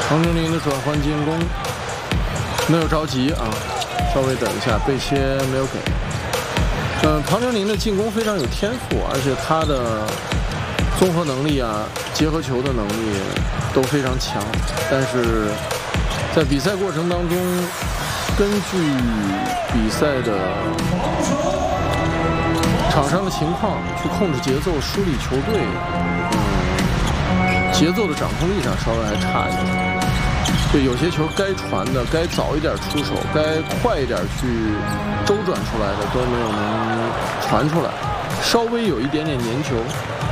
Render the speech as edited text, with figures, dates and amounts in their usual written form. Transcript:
唐宁宁的转换进攻没有着急啊，稍微等一下，贝切没有给。唐宁宁的进攻非常有天赋，而且他的综合能力啊、结合球的能力都非常强，但是在比赛过程当中，根据比赛的场上的情况去控制节奏，梳理球队，节奏的掌控力上稍微还差一点。对，有些球该传的、该早一点出手、该快一点去周转出来的都没有能传出来，稍微有一点点粘球。